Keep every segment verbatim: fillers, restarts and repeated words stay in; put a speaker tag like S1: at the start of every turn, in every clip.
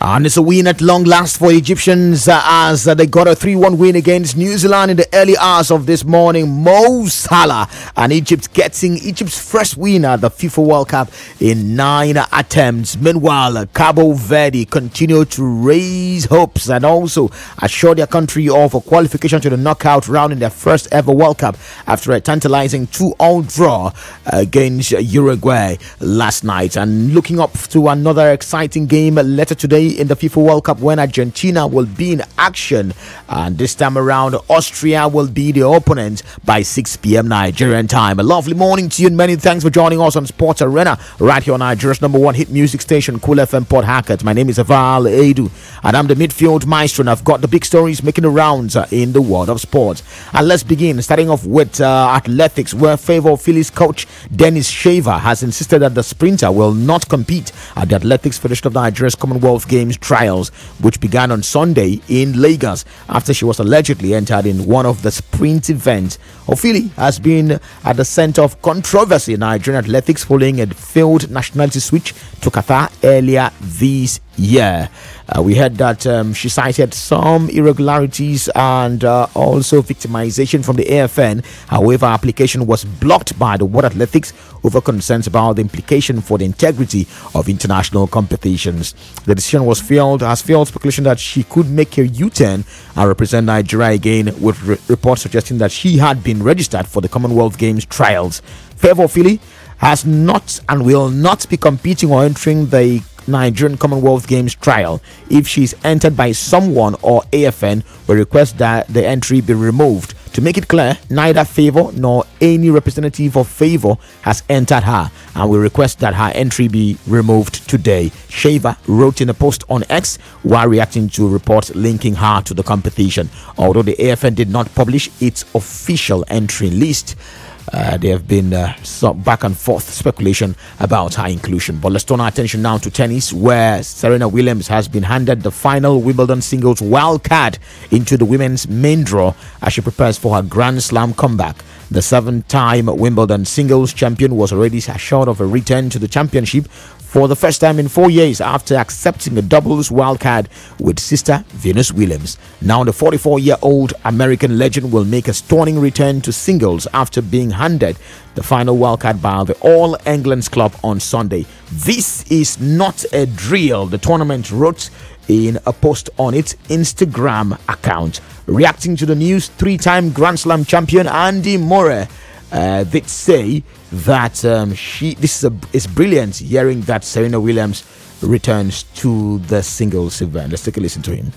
S1: And it's a win at long last for Egyptians uh, as uh, they got a three one win against New Zealand in the early hours of this morning. Mo Salah and Egypt getting Egypt's first win at the FIFA World Cup in nine attempts. Meanwhile, uh, Cabo Verde continue to raise hopes and also assure their country of a qualification to the knockout round in their first ever World Cup after a tantalizing two all draw against Uruguay last night. And looking up to another exciting game later today in the FIFA World Cup when Argentina will be in action, and this time around Austria will be the opponent by six p.m. Nigerian time. A lovely morning to you and many thanks for joining us on Sports Arena right here on Nigeria's number one hit music station, Cool F M Port Harcourt. My name is Aval Edu and I'm the midfield maestro, and I've got the big stories making the rounds uh, in the world of sports. And let's begin starting off with uh, athletics, where Favour Phillies coach Dennis Shaver has insisted that the sprinter will not compete at the Athletics Federation of Nigeria's Commonwealth Games trials, which began on Sunday in Lagos after she was allegedly entered in one of the sprint events. Ophili has been at the center of controversy in Nigerian athletics following a failed nationality switch to Qatar earlier this year. Uh, we heard that um, she cited some irregularities and uh, also victimization from the A F N. However, application was blocked by the World Athletics over concerns about the implication for the integrity of international competitions. The decision was fueled has fueled speculation that she could make a U-turn and represent Nigeria again, with re- reports suggesting that she had been registered for the Commonwealth Games trials. Favour Philly has not and will not be competing or entering the Nigerian Commonwealth Games trial. If she is entered by someone or A F N, we request that the entry be removed. To make it clear, neither Favour nor any representative of Favour has entered her, and we request that her entry be removed today, Shaver wrote in a post on X while reacting to reports linking her to the competition. Although the A F N did not publish its official entry list, Uh, there have been uh, some back and forth speculation about her inclusion. But let's turn our attention now to tennis, where Serena Williams has been handed the final Wimbledon singles wild card into the women's main draw as she prepares for her Grand Slam comeback. The seven-time Wimbledon singles champion was already assured of a return to the championship for the first time in four years after accepting a doubles wildcard with sister Venus Williams. Now the forty-four-year-old American legend will make a stunning return to singles after being handed the final wildcard by the All England's club on Sunday. This is not a drill, the tournament wrote in a post on its Instagram account. Reacting to the news, three-time Grand Slam champion Andy Murray uh, did say that um, she this is a, is brilliant hearing that Serena Williams returns to the singles event. Let's take a listen to him.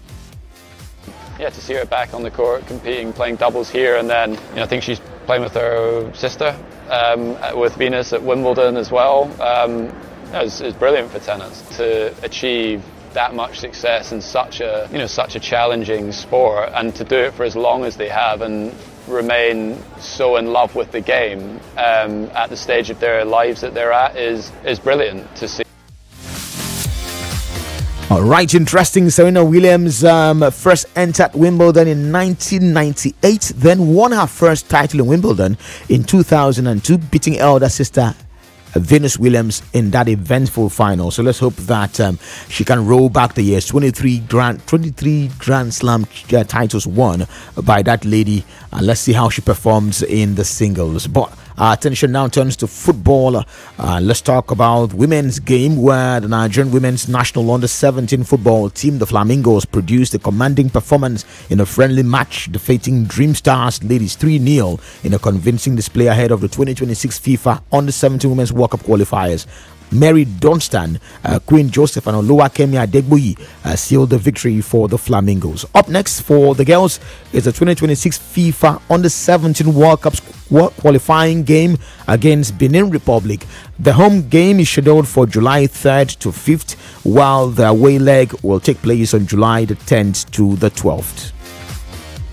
S2: Yeah, to see her back on the court, competing, playing doubles here, and then you know, I think she's playing with her sister, um, with Venus at Wimbledon as well. Um, it's, it's brilliant for tennis to achieve that much success in such a you know such a challenging sport, and to do it for as long as they have and remain so in love with the game um, at the stage of their lives that they're at is is brilliant to see.
S1: All right, interesting. Serena Williams um, first entered Wimbledon in nineteen ninety-eight, then won her first title in Wimbledon in two thousand two, beating elder sister Venus Williams in that eventful final. So let's hope that um, she can roll back the years. twenty-three Grand, twenty-three Grand Slam uh, titles won by that lady, and let's see how she performs in the singles. But our attention now turns to football. Uh, let's talk about women's game, where the Nigerian women's national under seventeen football team, the Flamingos, produced a commanding performance in a friendly match, defeating Dream Stars ladies three nil in a convincing display ahead of the twenty twenty-six FIFA under seventeen Women's World Cup qualifiers. Mary Dunstan, uh, Queen Joseph, and Oluwakemi Adegboyi uh, sealed the victory for the Flamingos. Up next for the girls is the twenty twenty-six FIFA under seventeen World Cup qualifying game against Benin Republic. The home game is scheduled for July third to fifth, while the away leg will take place on July the tenth to the twelfth.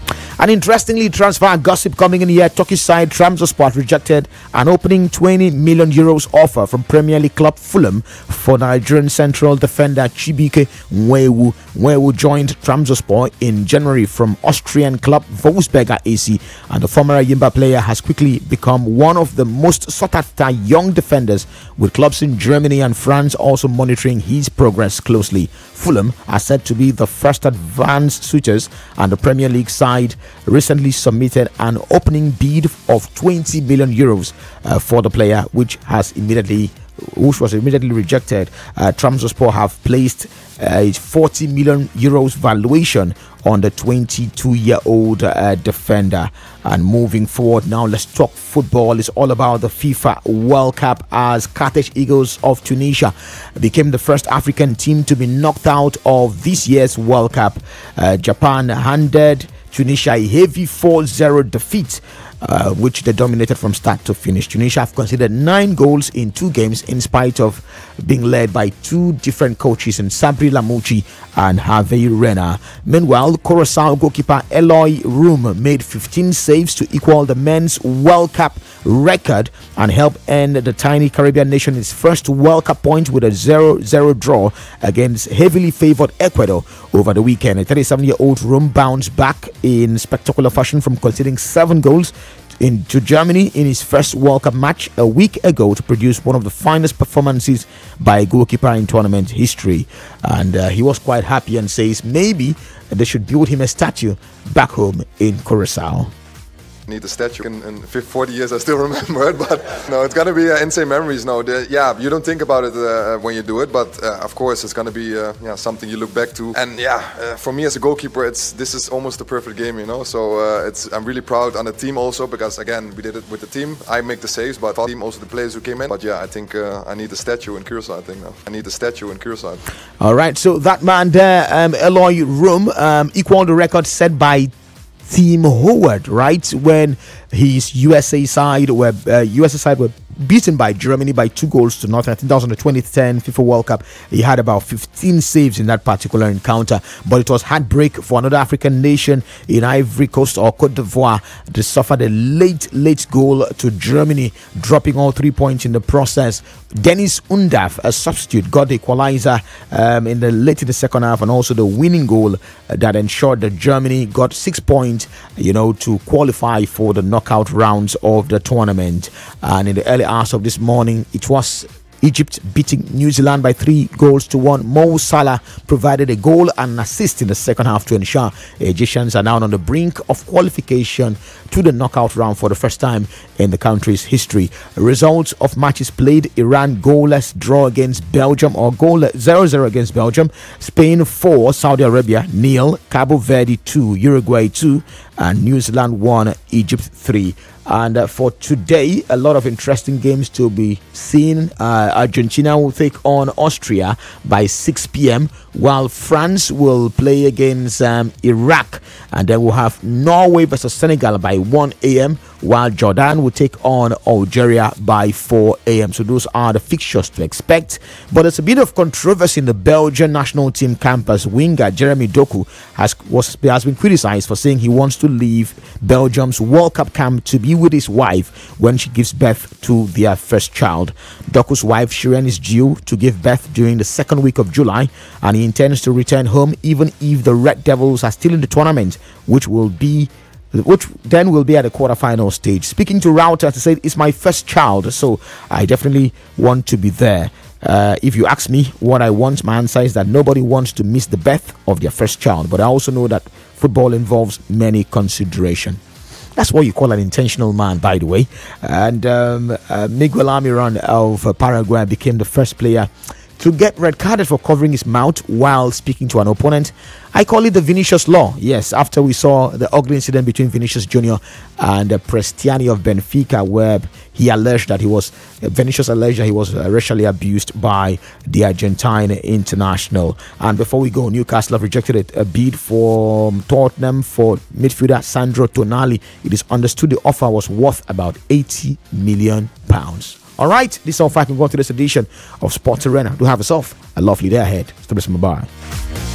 S1: And interestingly, transfer gossip coming in here. Turkish side Trabzonspor rejected an opening twenty million euros offer from Premier League club Fulham for Nigerian central defender Chibuike Nwewu. Nwewu joined Trabzonspor in January from Austrian club Wolfsberger A C, and the former Ayimba player has quickly become one of the most sought after young defenders, with clubs in Germany and France also monitoring his progress closely. Fulham are said to be the first advanced suitors, and the Premier League side recently submitted an opening bid of twenty million euros uh, for the player, which has immediately which was immediately rejected. uh, Trabzonspor have placed a forty million euros valuation on the twenty-two year old uh, defender. And moving forward now, let's talk football. It's all about the FIFA World Cup, as Carthage Eagles of Tunisia became the first African team to be knocked out of this year's World Cup. uh, Japan handed Tunisia a heavy four zero defeat, Uh, which they dominated from start to finish. Tunisia have conceded nine goals in two games, in spite of being led by two different coaches in Sabri Lamouchi and Hervé Renard. Meanwhile, Curaçao goalkeeper Eloy Room made fifteen saves to equal the men's World Cup record and help end the tiny Caribbean nation its first World Cup point with a zero zero draw against heavily favored Ecuador over the weekend. A thirty-seven year old Room bounced back in spectacular fashion from conceding seven goals into Germany in his first World Cup match a week ago to produce one of the finest performances by a goalkeeper in tournament history. And uh, he was quite happy and says maybe they should build him a statue back home in Curaçao.
S3: Need a statue in, in forty years. I still remember it, but no, it's gonna be uh, insane memories. No, the, yeah, you don't think about it uh, when you do it, but uh, of course it's gonna be uh, yeah something you look back to. And yeah, uh, for me as a goalkeeper, it's this is almost the perfect game, you know. So uh, it's I'm really proud on the team also, because again we did it with the team. I make the saves, but the team also the players who came in. But yeah, I think uh, I need a statue in Curaçao. I think now I need a statue in Curaçao.
S1: All right, so that man there, um, Eloy Room, um, equaled the record set by Tim Howard, right, when his U S A side were uh, U S A side were beaten by Germany by two goals to nothing. I think that was on the twenty ten FIFA World Cup. He had about fifteen saves in that particular encounter, but it was heartbreak for another African nation in Ivory Coast or Cote d'Ivoire. They suffered a late, late goal to Germany, dropping all three points in the process. Dennis Undaf, a substitute, got the equalizer um, in the late in the second half, and also the winning goal uh, that ensured that Germany got six points, you know, to qualify for the knockout rounds of the tournament. And in the early hours of this morning, it was Egypt beating New Zealand by three goals to one. Mo Salah provided a goal and an assist in the second half to ensure the Egyptians are now on the brink of qualification to the knockout round for the first time in the country's history. Results of matches played: Iran goalless draw against Belgium, or goal zero zero against Belgium. Spain four, Saudi Arabia nil. Cabo Verde two, Uruguay two, and New Zealand one, Egypt three. And uh, for today, a lot of interesting games to be seen. Uh, Argentina will take on Austria by six p.m, while France will play against um, Iraq, and then we'll have Norway versus Senegal by one a.m, while Jordan will take on Algeria by four a.m. So those are the fixtures to expect. But there's a bit of controversy in the Belgian national team campus. Winger Jeremy Doku has was has been criticized for saying he wants to leave Belgium's World Cup camp to be with his wife when she gives birth to their first child. Doku's wife Shiren is due to give birth during the second week of July, and he intends to return home even if the Red Devils are still in the tournament, which will be which then will be at the quarterfinal stage. Speaking to Reuters, he said, "It's my first child, so I definitely want to be there. Uh, if you ask me what I want, my answer is that nobody wants to miss the birth of their first child, but I also know that football involves many considerations." That's what you call an intentional man, by the way. And um, uh, Miguel Almiron of uh, Paraguay became the first player to get red carded for covering his mouth while speaking to an opponent. I call it the Vinicius law. Yes, after we saw the ugly incident between Vinicius Junior and uh, Prestiani of Benfica, where he alleged that he was uh, Vinicius alleged that he was uh, racially abused by the Argentine international. And before we go, Newcastle have rejected a, a bid from Tottenham for midfielder Sandro Tonali. It is understood the offer was worth about eighty million pounds. All right, this is all I can go to this edition of Sports Arena. Do have yourself a lovely day ahead. Stay blessed, bye.